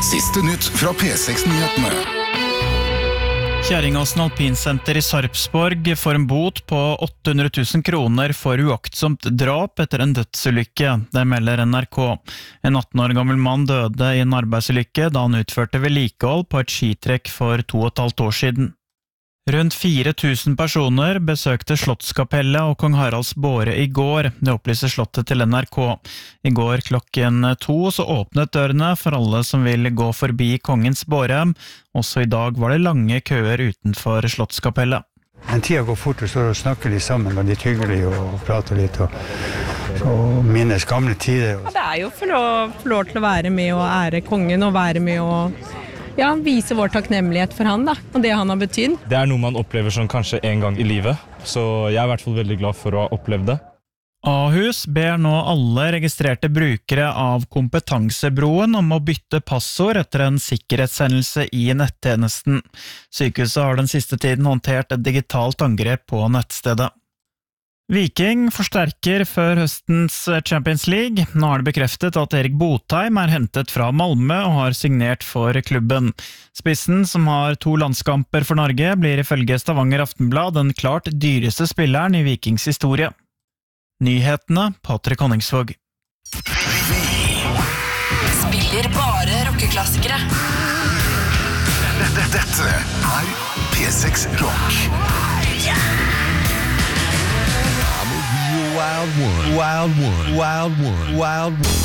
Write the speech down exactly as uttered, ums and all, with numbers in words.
Siste nytt fra P seks-nyhetene. Kjerringåsen alpinsenter i Sarpsborg får en bot på åtte hundre tusen kroner for uaktsomt drap etter en dødsulykke. Det melder N R K. En atten år gammel mann døde i en arbeidsulykke da han utførte vedlikehold på et skitrekk for to og et halvt år siden. Rundt fire tusen personer besøkte Slottskapellet og Kong Haralds båre i går, det opplyser Slottet til N R K. I går klokken to så åpnet dørene for alle som vil gå forbi kongens båre. Også i dag var det lange køer utenfor Slottskapellet. En tida går fort og står og snakker litt sammen, og litt hyggelig og prater litt og, og minnes gamle tider. Ja, det er jo for å få lov til å være med og ære kongen og være med og ja, vise vår takknemlighet for han da, og det han har betydd. Det er noe man opplever sånn kanskje en gang i livet, så jeg er i hvert fall veldig glad for å ha opplevd det. Ahus ber nå alle registrerte brukere av Kompetansebroen om å bytte passord etter en sikkerhetshendelse i nettjenesten. Sykehuset har den siste tiden håndtert et digitalt angrep på nettstedet. Viking forsterker før høstens Champions League. Nå er det bekreftet at Erik Botheim er hentet fra Malmö og har signert for klubben. Spissen, som har to landskamper for Norge, blir ifølge Stavanger Aftenblad den klart dyreste spilleren i Vikings historie. Nyhetene, Patrick Honningsvåg. Spiller bare rockeklassikere. Dette er P seks Rock. Wild one, wild one, wild one, wild one.